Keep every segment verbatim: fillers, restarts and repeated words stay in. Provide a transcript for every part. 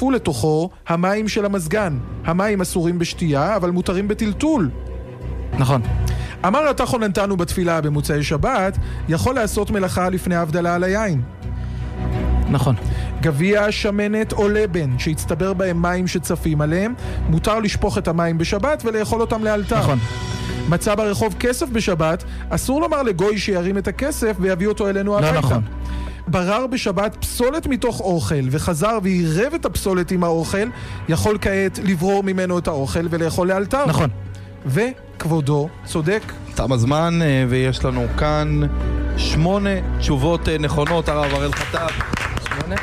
ייאספו לתוכו המים של המזגן. המים אסורים בשתייה, אבל מותרים בטלטול. נכון. אמר רתח חוננתנו בתפילה במוצאי שבת, יכול לעשות מלאכה לפני ההבדלה על היין. נכון. גביע, שמנת או לבן שהצטבר בהם מים שצפים עליהם, מותר לשפוך את המים בשבת ולאכול אותם לאלתר. נכון. מצא ברחוב כסף בשבת, אסור לומר לגוי שירים את הכסף ויביא אותו אלינו הביתה. לא נכון. ברר בשבת פסולת מתוך אוכל וחזר ועירב את הפסולת עם האוכל, יכול כעת לברור ממנו את האוכל ולאכול לאלתר. נכון. וכבודו צודק. תם הזמן, ויש לנו כאן שמונה תשובות נכונות. הרב הראל חטב. שמונה?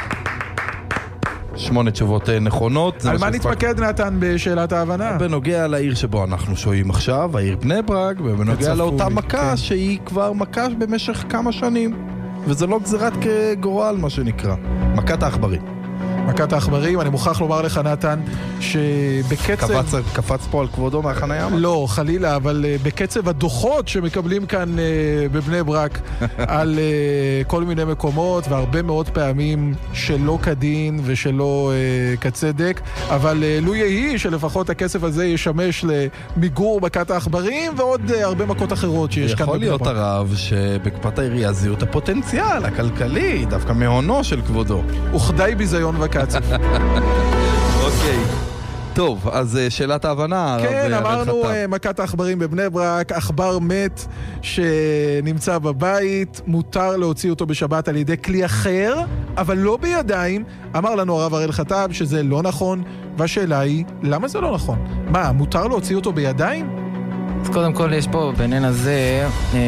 שמונה תשובות נכונות. על מה נתמקד נתן בשאלת ההבנה? בנוגע לעיר שבו אנחנו שוהים עכשיו, העיר בני ברק, ובנוגע לאותה מכה שהיא כבר מכה במשך כמה שנים, וזה לא גזירת כגורל מה שנקרא, מכת העכברים. מכת העכברים, אני מוכרח לומר לך נתן שבקצב... קפץ, קפץ פה על כבודו מהחניה? לא, חלילה, אבל uh, בקצב הדוחות שמקבלים כאן uh, בבני ברק על uh, כל מיני מקומות, והרבה מאוד פעמים שלא כדין ושלא uh, כצדק, אבל uh, לו יהי שלפחות הכסף הזה ישמש למיגור מכת העכברים ועוד uh, הרבה מכות אחרות שיש כאן בבני ברק. יכול להיות הרב שבקופת העירייה זיהו את הפוטנציאל הכלכלי, דווקא מהונו של כבודו. וכדי ביזיון וקצף. אוקיי. טוב, אז שאלת ההבנה. כן, אמרנו מכת העכברים בבני ברק, עכבר מת שנמצא בבית, מותר להוציא אותו בשבת על ידי כלי אחר, אבל לא בידיים. אמר לנו הרב הראל חטב שזה לא נכון, והשאלה היא, למה זה לא נכון? מה, מותר להוציא אותו בידיים? אז קודם כל יש פה בעניין הזה,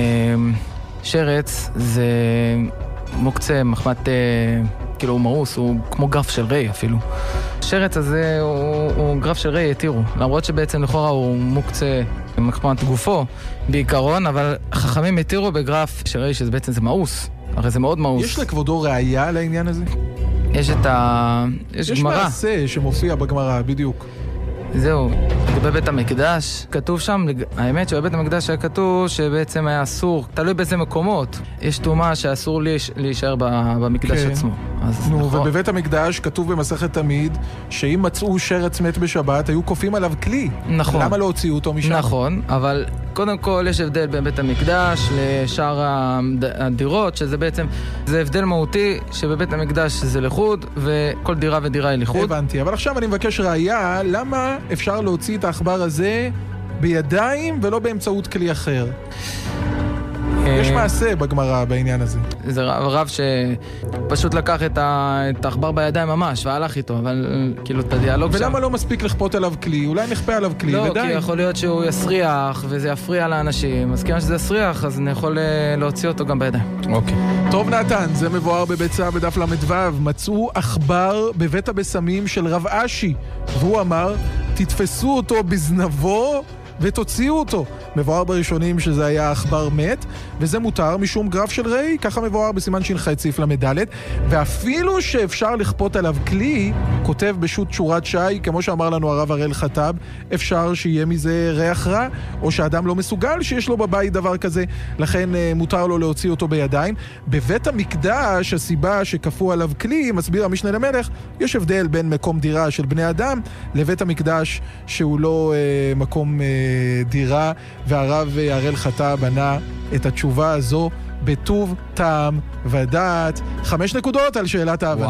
שרץ זה מוקצה מחמת... כאילו הוא מרוס, הוא כמו גרף של ריי אפילו. השרץ הזה הוא, הוא גרף של ריי, התירו. למרות שבעצם לכאורה הוא מוקצה מחמת גופו בעיקרון, אבל חכמים התירו בגרף של ריי, שזה בעצם זה מאוס. הרי זה מאוד מאוס. יש לכבודו ראייה לעניין הזה? יש את ה... יש, יש גמרא. יש מעשה שמופיע בגמרא, בדיוק. זהו, בבית המקדש כתוב שם, האמת שבבית המקדש היה כתוב שבעצם היה אסור, תלוי באיזה מקומות, יש תאומה שאסור להישאר במקדש כן. עצמו. אז נו, נכון. ובבית המקדש כתוב במסכת תמיד שאם מצאו שרץ מת בשבת היו קופים עליו כלי. נכון. למה לא הוציאו אותו משם? נכון, אבל קודם כל יש הבדל בין בית המקדש לשאר הדירות, שזה בעצם, זה הבדל מהותי שבבית המקדש זה לחוד וכל דירה ודירה היא לחוד. הבנתי, אבל עכשיו אני מבקש ראייה, למה אפשר להוציא את העכבר הזה בידיים ולא באמצעות כלי אחר? יש מעשה בגמרא בעניין הזה. זה רב, רב שפשוט לקח את העכבר בידיים ממש והלך איתו, אבל כאילו את הדיאלוג שם. ולמה לא מספיק לכפות עליו כלי? אולי נכפה עליו כלי, לא, ודאי. כי יכול להיות שהוא יסריח וזה יפריע לאנשים, אז כיוון שזה יסריח אז אני יכול להוציא אותו גם בידיים. אוקיי. טוב נתן, זה מבואר בביצה בדף למדוו. מצאו עכבר בבית הבשמים של רב אשי, והוא אמר, תתפסו אותו בזנבו ותוציאו אותו. מבואר בראשונים שזה היה עכבר מת, וזה מותר משום גרף של ריי, ככה מבואר בסימן ש"ח סעיף למדלת, ואפילו שאפשר לכפות עליו כלי, כותב בשו"ת שורת שי, כמו שאמר לנו הרב הראל חטב, אפשר שיהיה מזה ריח רע, או שאדם לא מסוגל שיש לו בבית דבר כזה, לכן מותר לו להוציא אותו בידיים. בבית המקדש, הסיבה שכפו עליו כלי, מסביר המשנה למלך, יש הבדל בין מקום דירה של בני אדם, לבית המקדש שהוא לא אה, מקום אה, דירה, והרב הראל חטב בנה את התשובה הזו בטוב טעם ודעת. חמש נקודות על שאלת ההבנה.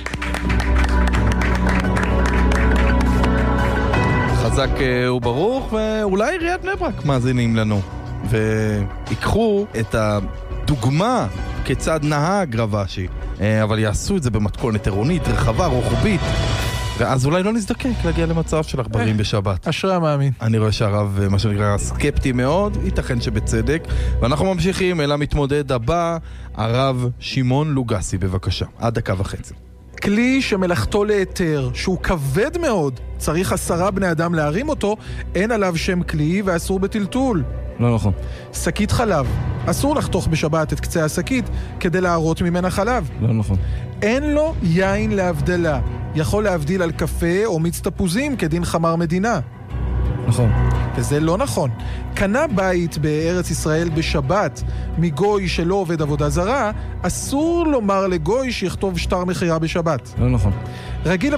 חזק וברוך, ואולי עיריית בני ברק מאזינים לנו ויקחו את הדוגמה כיצד נהג רב אשי, אבל יעשו את זה במתכונת עירונית, רחבה, רוחבית, ואז אולי לא נזדקק להגיע למצב של עכברים בשבת. אשרי המאמין. אני רואה שהרב, מה שנקרא, סקפטי מאוד, ייתכן שבצדק. ואנחנו ממשיכים אל המתמודד הבא, הרב שמעון לוגסי, בבקשה. עד דקה וחצי. כלי שמלאכתו להיתר, שהוא כבד מאוד, צריך עשרה בני אדם להרים אותו, אין עליו שם כלי ואסור בטלטול. לא נכון. שקית חלב, אסור לחתוך בשבת את קצה השקית כדי להרות ממנה חלב. לא נכון. אין לו יין להבדלה, יכול להבדיל על קפה או מיץ תפוזים כדין חמר מדינה. נכון. וזה לא נכון. קנה בית בארץ ישראל בשבת מגוי שלא עובד עבודה זרה, אסור לומר לגוי שיכתוב שטר מחירה בשבת. לא נכון. רגיל